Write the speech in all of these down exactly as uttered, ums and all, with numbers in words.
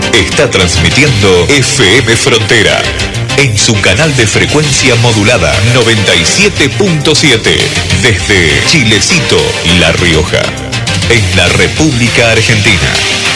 Está transmitiendo F M Frontera en su canal de frecuencia modulada noventa y siete punto siete desde Chilecito, La Rioja, en la República Argentina.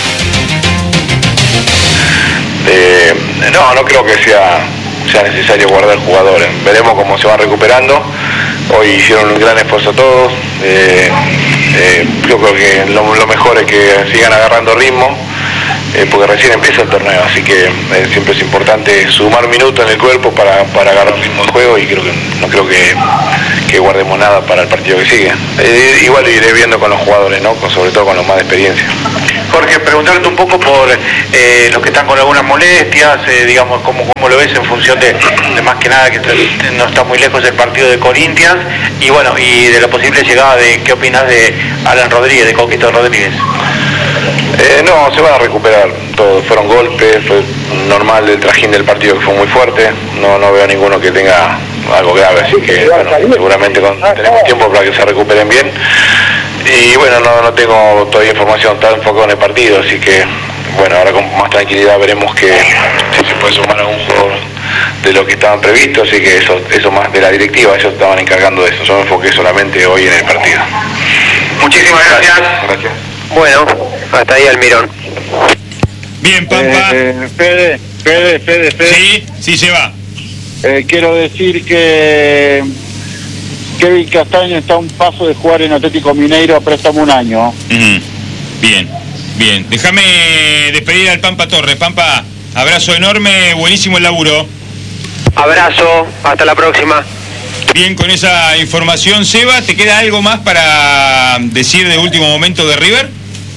Eh, no, no creo que sea, sea necesario guardar jugadores. Veremos cómo se van recuperando. Hoy hicieron un gran esfuerzo todos. Eh, eh, yo creo que lo, lo mejor es que sigan agarrando ritmo, eh, porque recién empieza el torneo, así que eh, siempre es importante sumar minutos en el cuerpo para, para agarrar ritmo del juego, y creo que no creo que, que guardemos nada para el partido que sigue. Eh, igual iré viendo con los jugadores, ¿no? Con, sobre todo con los más de experiencia. Jorge, preguntarte un poco por eh, los que están con algunas molestias, eh, digamos, cómo, cómo lo ves en función de, de más que nada que no está muy lejos el partido de Corinthians, y bueno, y de la posible llegada de, ¿qué opinas de Alan Rodríguez, de Coquito Rodríguez? Eh, no, se van a recuperar todos, fueron golpes, fue normal el trajín del partido que fue muy fuerte, no, no veo a ninguno que tenga algo grave, así que bueno, seguramente con, tenemos tiempo para que se recuperen bien. Y bueno, no, no tengo todavía información, está enfocado en el partido, así que bueno, ahora con más tranquilidad veremos que si se puede sumar algún jugador de lo que estaban previstos, así que eso, eso más de la directiva, ellos estaban encargando de eso, yo me enfoqué solamente hoy en el partido. Muchísimas gracias. Gracias. Bueno, hasta ahí Almirón. Bien, Pampa. Eh, Fede, Fede, Fede, Fede. Sí, sí se va. Eh, quiero decir que Kevin Castaño está a un paso de jugar en Atlético Mineiro a préstamo un año. Uh-huh. Bien, bien. Déjame despedir al Pampa Torres. Pampa, abrazo enorme, buenísimo el laburo. Abrazo, hasta la próxima. Bien, con esa información, Seba, ¿te queda algo más para decir de último momento de River?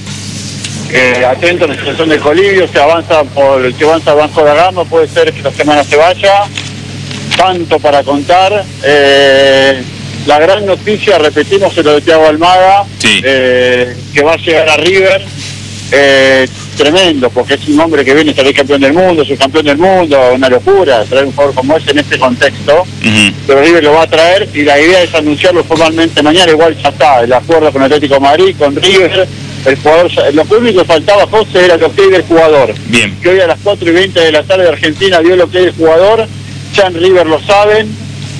Eh, atento a la situación de Colibio, se avanza por el que avanza Banco de Gama, puede ser que esta semana se vaya. Tanto para contar. Eh, la gran noticia, repetimos, es lo de Thiago Almada, sí. eh, que va a llegar a River. Eh, tremendo, porque es un hombre que viene a salir campeón del mundo, es campeón del mundo, una locura traer un jugador como ese en este contexto. Uh-huh. Pero River lo va a traer y la idea es anunciarlo formalmente mañana. Igual ya está el acuerdo con Atlético de Madrid, con River. El jugador, lo único que faltaba, José, era el ok del jugador. Bien. Que hoy a las cuatro y veinte de la tarde de Argentina dio el ok del jugador. Ya en River lo saben,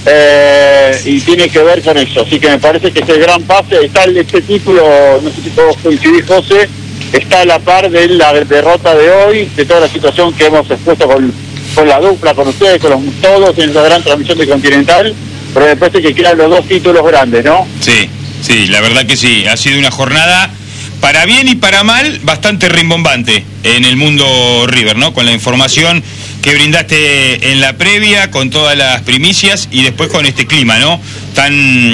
eh, y tiene que ver con eso. Así que me parece que es el gran pase. Está el, este título, no sé si todos coincidís, José, está a la par de la derrota de hoy, de toda la situación que hemos expuesto con, con la dupla, con ustedes, con los, todos en esa gran transmisión de Continental. Pero me parece que quedan los dos títulos grandes, ¿no? Sí, sí, la verdad que sí. Ha sido una jornada, para bien y para mal, bastante rimbombante en el mundo River, ¿no? Con la información que brindaste en la previa, con todas las primicias, y después con este clima, ¿no? Tan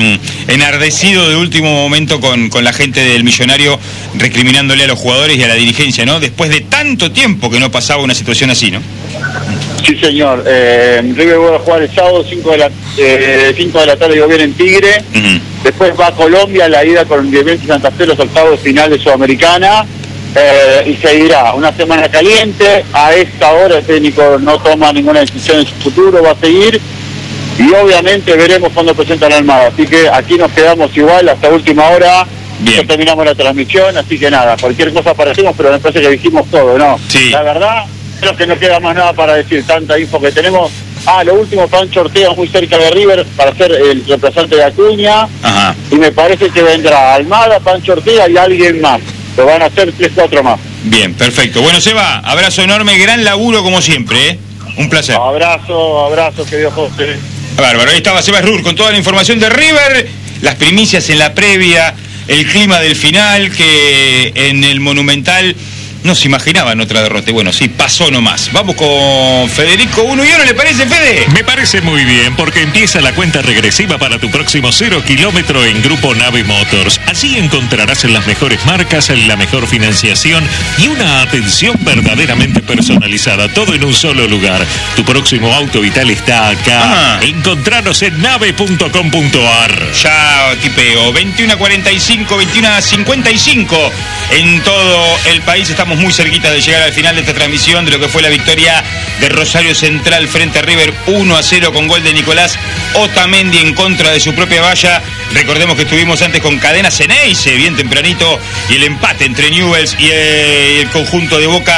enardecido de último momento con, con la gente del Millonario recriminándole a los jugadores y a la dirigencia, ¿no? Después de tanto tiempo que no pasaba una situación así, ¿no? Sí, señor. Eh, River va a jugar el sábado, cinco de la, eh, cinco de la tarde, digo bien, en Tigre. Uh-huh. Después va a Colombia, la ida con Independiente Santa Fe, los octavos de final de Sudamericana. Eh, y seguirá una semana caliente. A esta hora el técnico no toma ninguna decisión en su futuro, va a seguir, y obviamente veremos cuando presenta la Almada. Así que aquí nos quedamos igual hasta última hora. Ya terminamos la transmisión, así que nada, cualquier cosa aparecemos, pero me parece que dijimos todo, ¿no? Sí. La verdad, creo que no queda más nada para decir, tanta info que tenemos. Ah, lo último, Pancho Ortega muy cerca de River para ser el reemplazante de Acuña. Ajá. Y me parece que vendrá Almada, Pancho Ortega y alguien más. Lo van a hacer tres, cuatro más. Bien, perfecto. Bueno, Seba, abrazo enorme, gran laburo como siempre, ¿eh? Un placer. Abrazo, abrazo, querido José. Bárbaro, ahí estaba Seba Rur con toda la información de River, las primicias en la previa, el clima del final, que en el Monumental no se imaginaban otra derrota. Bueno, sí, pasó nomás. Vamos con Federico uno y uno, ¿le parece, Fede? Me parece muy bien, porque empieza la cuenta regresiva para tu próximo cero kilómetro en Grupo Nave Motors. Allí encontrarás las mejores marcas, la mejor financiación y una atención verdaderamente personalizada. Todo en un solo lugar. Tu próximo auto vital está acá. Ah. Encontranos en nave punto com punto a r. Ya tipeo, veintiuno cuarenta y cinco, veintiuno cincuenta y cinco. En todo el país estamos muy cerquita de llegar al final de esta transmisión de lo que fue la victoria de Rosario Central frente a River uno a cero con gol de Nicolás Otamendi en contra de su propia valla. Recordemos que estuvimos antes con Cadena Ceneice bien tempranito, y el empate entre Newell's y el conjunto de Boca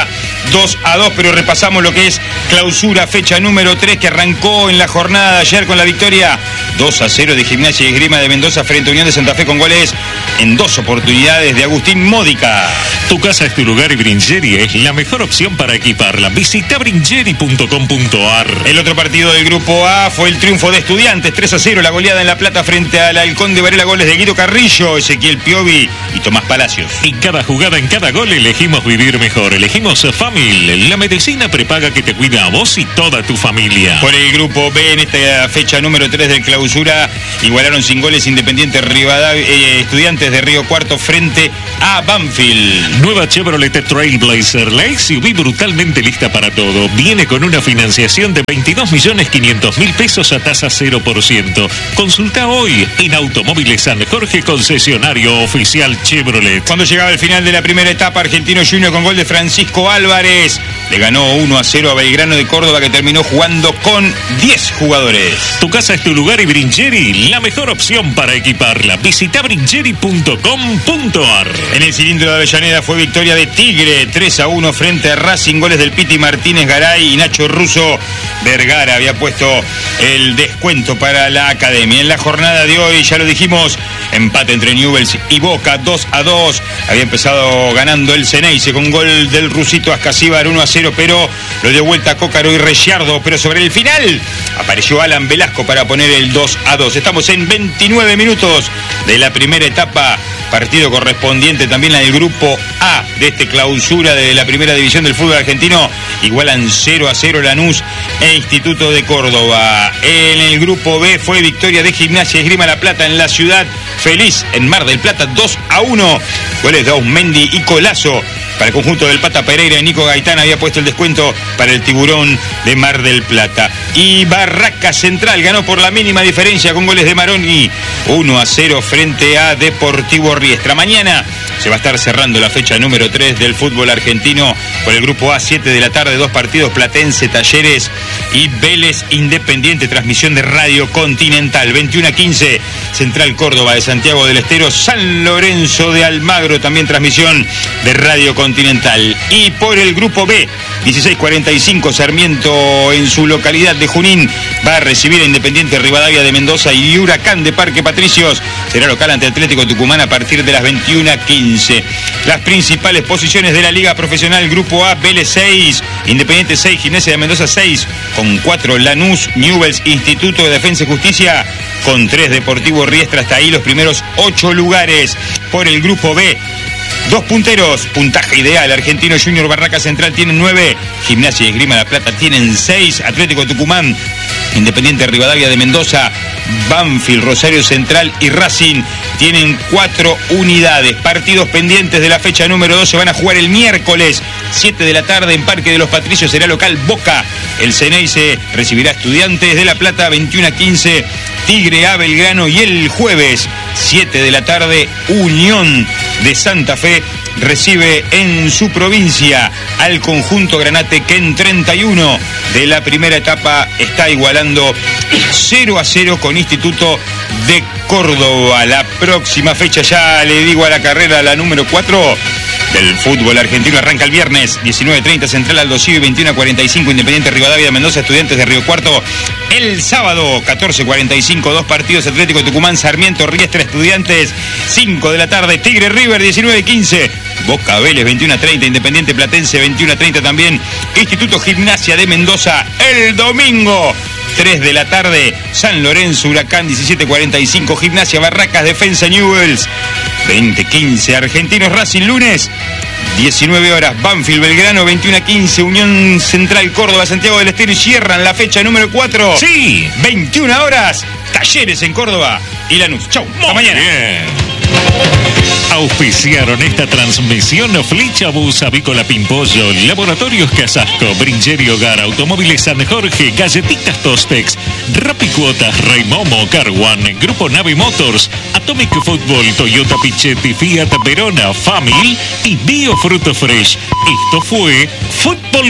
dos a dos, pero repasamos lo que es clausura, fecha número tres, que arrancó en la jornada de ayer con la victoria dos a cero de Gimnasia y Esgrima de Mendoza frente a Unión de Santa Fe, con goles en dos oportunidades de Agustín Módica. Tu casa es tu lugar y Bringeri es la mejor opción para equiparla. Visita bringeri punto com punto ar. El otro partido del grupo A fue el triunfo de Estudiantes, tres a cero, la goleada en La Plata frente al Halcón de Varela, goles de Guido Carrillo, Ezequiel Piovi y Tomás Palacios. En cada jugada, en cada gol, elegimos vivir mejor. Elegimos Famil, la medicina prepaga que te cuida a vos y toda tu familia. Por el grupo B, en esta fecha número tres del clausura, igualaron sin goles Independiente Rivadavia, eh, Estudiantes de Río Cuarto frente a Banfield. Nueva Chevrolet Trailblazer, la S U V brutalmente lista para todo. Viene con una financiación de veintidós millones quinientos mil pesos a tasa cero por ciento. Consulta hoy en Automóviles San Jorge, concesionario oficial Chevrolet. Cuando llegaba el final de la primera etapa, Argentino Junior con gol de Francisco Álvarez le ganó uno a cero a Belgrano de Córdoba, que terminó jugando con diez jugadores. Tu casa es tu lugar y Bringeri, la mejor opción para equiparla. Visita bringeri punto com punto ar. En el cilindro de Avellaneda fue victoria de Tigre, tres a uno frente a Racing, goles del Piti Martínez Garay y Nacho Russo. Vergara había puesto el descuento para la academia. En la jornada de hoy, ya lo dijimos, empate entre Newell's y Boca, dos a dos. Había empezado ganando el Ceneice con gol del rusito Ascasíbar, uno a cero, pero lo dio vuelta Cócaro y Reciardo. Pero sobre el final apareció Alan Velasco para poner el dos a dos. Estamos en veintinueve minutos de la primera etapa, partido correspondiente también al grupo A de este clausura de la primera división del fútbol argentino. Igualan cero a cero Lanús e Instituto de Córdoba. En el grupo B fue victoria de Gimnasia y Esgrima La Plata en la Ciudad Feliz, en Mar del Plata, dos a uno. Goles de Ausmendi y Colazo para el conjunto del Pata Pereira. Nico Gaitán había puesto el descuento para el Tiburón de Mar del Plata. Y Barraca Central ganó por la mínima diferencia con goles de Maroni, uno a cero frente a Deportivo Riestra. Mañana se va a estar cerrando la fecha número tres del fútbol argentino por el grupo A, siete de la tarde, dos partidos: Platense Talleres y Vélez Independiente, transmisión de Radio Continental. veintiuno a quince, Central Córdoba de Santiago del Estero, San Lorenzo de Almagro, también transmisión de Radio Continental. Y por el grupo B, dieciséis cuarenta y cinco, Sarmiento en su localidad de Junín va a recibir a Independiente Rivadavia de Mendoza, y Huracán de Parque Patricios será local ante Atlético Tucumán a partir de las veintiuno a quince. Las principales posiciones de la Liga Profesional: grupo A, Vélez seis, Independiente seis, Gimnasia de Mendoza seis, con cuatro Lanús, Newell's, Instituto de Defensa y Justicia con tres, Deportivo Riestra. Hasta ahí los primeros ocho lugares. Por el grupo B, dos punteros, puntaje ideal: Argentino Junior, Barraca Central tienen nueve, Gimnasia y Esgrima La Plata tienen seis, Atlético Tucumán, Independiente Rivadavia de Mendoza, Banfield, Rosario Central y Racing tienen cuatro unidades. Partidos pendientes de la fecha número dos se van a jugar el miércoles, siete de la tarde, en Parque de los Patricios será local Boca. El Ceneice recibirá Estudiantes de La Plata, veintiuno a quince, Tigre a Belgrano, y el jueves, siete de la tarde, Unión de Santa Fe recibe en su provincia al conjunto Granate, que en treinta y uno de la primera etapa está igualando cero a cero con Instituto de Córdoba. La próxima fecha, ya le digo, a la carrera, la número cuatro del fútbol argentino, arranca el viernes, diecinueve treinta, Central Aldo Civi, veintiuno a cuarenta y cinco, Independiente Rivadavia de Mendoza, Estudiantes de Río Cuarto. El sábado, catorce cuarenta y cinco, dos partidos: Atlético Tucumán, Sarmiento, Riestra, Estudiantes, cinco de la tarde, Tigre River, diecinueve quince, Boca Vélez, veintiuno a treinta, Independiente Platense, veintiuno a treinta también, Instituto Gimnasia de Mendoza. El domingo, tres de la tarde, San Lorenzo Huracán, diecisiete cuarenta y cinco, Gimnasia Barracas, Defensa Newell's, veinte quince, Argentinos Racing. Lunes, diecinueve horas, Banfield Belgrano, veintiuno a quince, Unión Central Córdoba, Santiago del Estero, y cierran la fecha número cuatro. Sí, veintiuna horas, Talleres en Córdoba y Lanús. Chau, hasta mañana. Bien. Auspiciaron esta transmisión Flecha Bus, Avícola Pimpollo, Laboratorios Casasco, Bringeri Hogar, Automóviles San Jorge, Galletitas Tostex, Rapicuotas, Reymomo, Carwan, Grupo Nave Motors, Atomic Football, Toyota Pichetti, Fiat Verona, Famil y Bio Fruto Fresh. Esto fue Fútbol